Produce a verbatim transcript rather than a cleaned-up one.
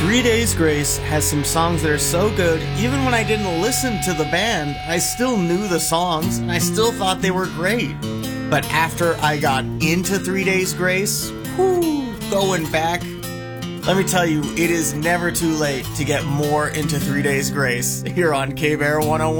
Three Days Grace has some songs that are so good, even when I didn't listen to the band, I still knew the songs, and I still thought they were great. But after I got into Three Days Grace, whoo, going back, let me tell you, it is never too late to get more into Three Days Grace here on K-Bear one oh one.